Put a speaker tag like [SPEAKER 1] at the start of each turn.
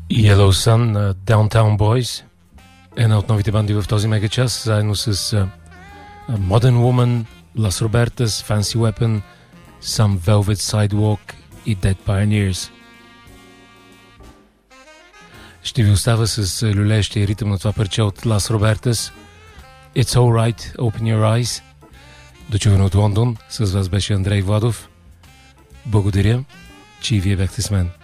[SPEAKER 1] Yellow Sun на Downtown Boys, една от новите банди в този мегачас, заедно с Modern Woman, Las Robertas, Fancy Weapon, Some Velvet Sidewalk и Dead Pioneers. Ще ви оставя с люлеещия ритъм на това парче от Las Robertas. It's Alright, Open Your Eyes. Дочуване от Лондон. С вас беше Андрей Владов. Благодаря, че и вие бяхте с мен.